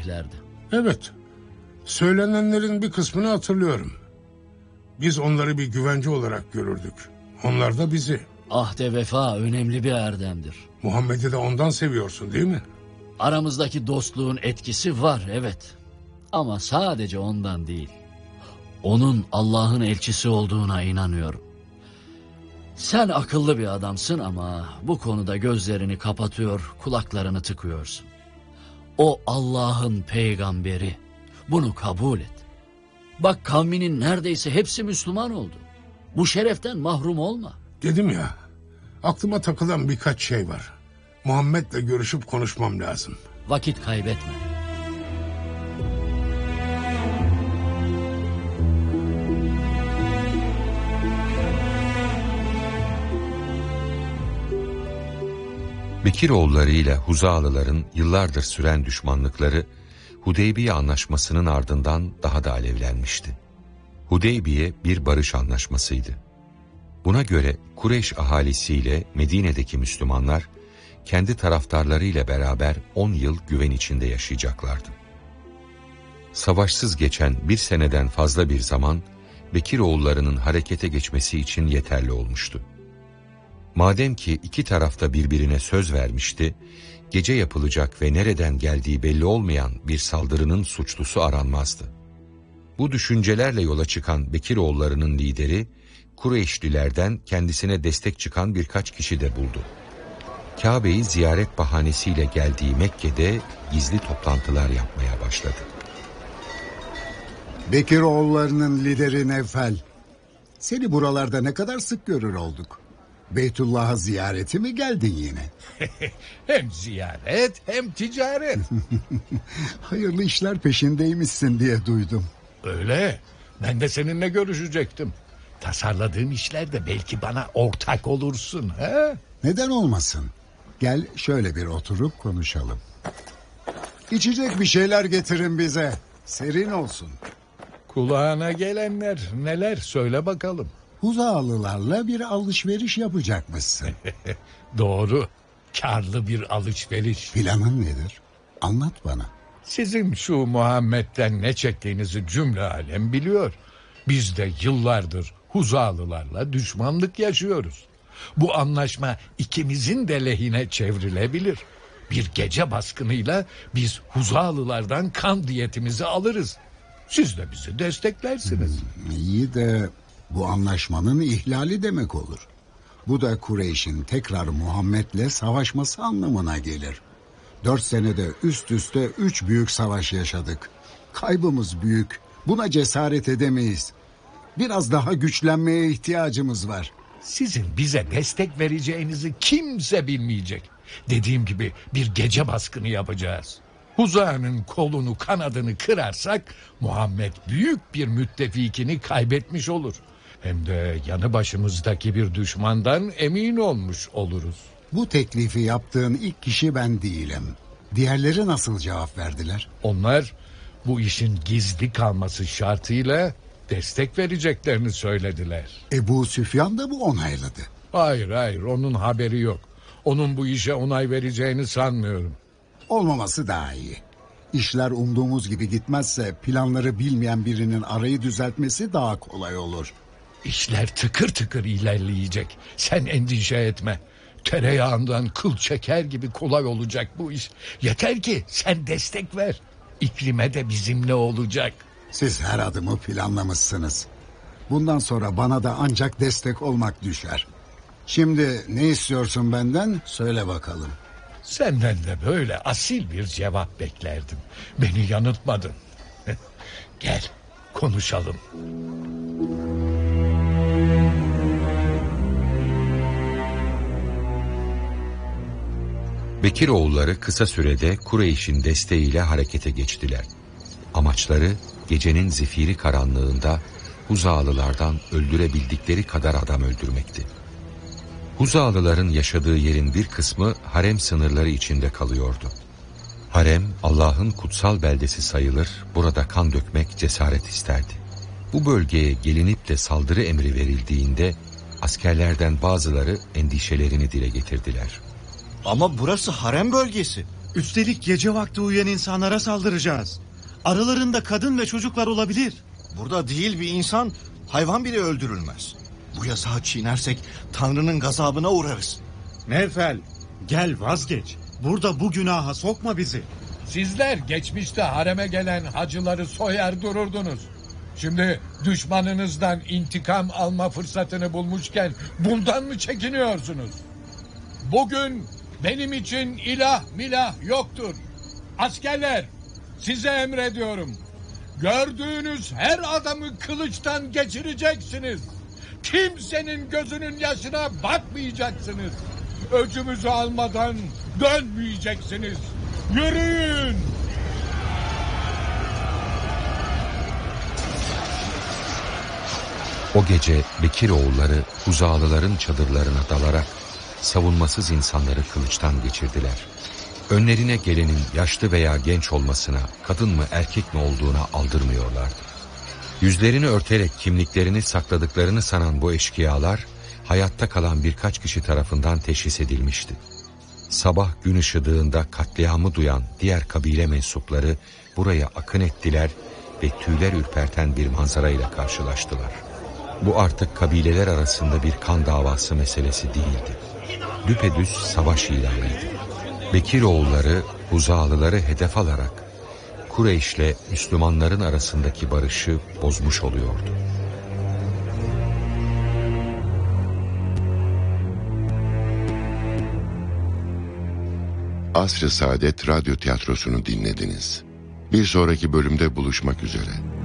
edeceklerdi. Evet. Söylenenlerin bir kısmını hatırlıyorum. Biz onları bir güvence olarak görürdük. Onlar da bizi. Ahde vefa önemli bir erdemdir. Muhammed'i de ondan seviyorsun değil mi? Aramızdaki dostluğun etkisi var, evet. Ama sadece ondan değil. Onun Allah'ın elçisi olduğuna inanıyorum. Sen akıllı bir adamsın ama bu konuda gözlerini kapatıyor, kulaklarını tıkıyorsun. O Allah'ın peygamberi. Bunu kabul et. Bak, kavminin neredeyse hepsi Müslüman oldu. Bu şereften mahrum olma. Dedim ya, aklıma takılan birkaç şey var. Muhammed'le görüşüp konuşmam lazım. Vakit kaybetme. Bekiroğulları ile Huzalıların yıllardır süren düşmanlıkları Hudeybiye Anlaşması'nın ardından daha da alevlenmişti. Hudeybiye bir barış anlaşmasıydı. Buna göre Kureyş ahalisiyle Medine'deki Müslümanlar kendi taraftarlarıyla beraber 10 yıl güven içinde yaşayacaklardı. Savaşsız geçen bir seneden fazla bir zaman Bekiroğullarının harekete geçmesi için yeterli olmuştu. Madem ki iki tarafta birbirine söz vermişti, gece yapılacak ve nereden geldiği belli olmayan bir saldırının suçlusu aranmazdı. Bu düşüncelerle yola çıkan Bekiroğullarının lideri, Kureyşlilerden kendisine destek çıkan birkaç kişi de buldu. Kabe'yi ziyaret bahanesiyle geldiği Mekke'de gizli toplantılar yapmaya başladı. Bekiroğullarının lideri Nevfel, seni buralarda ne kadar sık görür olduk. Beytullah'a ziyareti mi geldin yine? Hem ziyaret hem ticaret. Hayırlı işler peşindeymişsin diye duydum. Öyle. Ben de seninle görüşecektim. Tasarladığın işlerde belki bana ortak olursun. He? Neden olmasın? Gel şöyle bir oturup konuşalım. İçecek bir şeyler getirin bize. Serin olsun. Kulağına gelenler neler, söyle bakalım. Huzalılarla bir alışveriş yapacakmışsın. Doğru. Karlı bir alışveriş. Planın nedir? Anlat bana. Sizin şu Muhammed'den ne çektiğinizi cümle alem biliyor. Biz de yıllardır Huzalılarla düşmanlık yaşıyoruz. Bu anlaşma ikimizin de lehine çevrilebilir. Bir gece baskınıyla biz Huzalılardan kan diyetimizi alırız. Siz de bizi desteklersiniz. İyi de bu anlaşmanın ihlali demek olur. Bu da Kureyş'in tekrar Muhammed'le savaşması anlamına gelir. 4 senede üst üste 3 büyük savaş yaşadık. Kaybımız büyük. Buna cesaret edemeyiz. Biraz daha güçlenmeye ihtiyacımız var. Sizin bize destek vereceğinizi kimse bilmeyecek. Dediğim gibi bir gece baskını yapacağız. Huza'nın kolunu kanadını kırarsak Muhammed büyük bir müttefikini kaybetmiş olur. Hem de yanı başımızdaki bir düşmandan emin olmuş oluruz. Bu teklifi yaptığın ilk kişi ben değilim. Diğerleri nasıl cevap verdiler? Onlar bu işin gizli kalması şartıyla destek vereceklerini söylediler. Ebu Süfyan da bu onayladı. Hayır, onun haberi yok. Onun bu işe onay vereceğini sanmıyorum. Olmaması daha iyi. İşler umduğumuz gibi gitmezse planları bilmeyen birinin arayı düzeltmesi daha kolay olur. İşler tıkır tıkır ilerleyecek. Sen endişe etme. Tereyağından kıl çeker gibi kolay olacak bu iş. Yeter ki sen destek ver. İklime de bizimle olacak. Siz her adımı planlamışsınız. Bundan sonra bana da ancak destek olmak düşer. Şimdi ne istiyorsun benden? Söyle bakalım. Senden de böyle asil bir cevap beklerdim. Beni yanıltmadın. Gel konuşalım. Bekiroğulları kısa sürede Kureyş'in desteğiyle harekete geçtiler. Amaçları gecenin zifiri karanlığında Huzalılardan öldürebildikleri kadar adam öldürmekti. Huzalıların yaşadığı yerin bir kısmı harem sınırları içinde kalıyordu. Harem Allah'ın kutsal beldesi sayılır, burada kan dökmek cesaret isterdi. Bu bölgeye gelinip de saldırı emri verildiğinde askerlerden bazıları endişelerini dile getirdiler. Ama burası harem bölgesi. Üstelik gece vakti uyuyan insanlara saldıracağız. Aralarında kadın ve çocuklar olabilir. Burada değil bir insan, hayvan bile öldürülmez. Bu yasağı çiğnersek Tanrı'nın gazabına uğrarız. Nevfel, gel vazgeç. Burada bu günaha sokma bizi. Sizler geçmişte hareme gelen hacıları soyar dururdunuz. Şimdi düşmanınızdan intikam alma fırsatını bulmuşken bundan mı çekiniyorsunuz? Bugün benim için ilah milah yoktur. Askerler, size emrediyorum. Gördüğünüz her adamı kılıçtan geçireceksiniz. Kimsenin gözünün yaşına bakmayacaksınız. Öcümüzü almadan dönmeyeceksiniz. Yürüyün! O gece Bekir oğulları Huzalıların çadırlarına dalarak savunmasız insanları kılıçtan geçirdiler. Önlerine gelenin yaşlı veya genç olmasına, kadın mı erkek mi olduğuna aldırmıyorlardı. Yüzlerini örterek kimliklerini sakladıklarını sanan bu eşkıyalar, hayatta kalan birkaç kişi tarafından teşhis edilmişti. Sabah gün ışıdığında katliamı duyan diğer kabile mensupları buraya akın ettiler ve tüyler ürperten bir manzarayla karşılaştılar. Bu artık kabileler arasında bir kan davası meselesi değildi. Düpedüz savaş ilanıydı. Bekir oğulları Huzalıları hedef alarak Kureyş'le Müslümanların arasındaki barışı bozmuş oluyordu. Asr-ı Saadet Radyo Tiyatrosu'nu dinlediniz. Bir sonraki bölümde buluşmak üzere.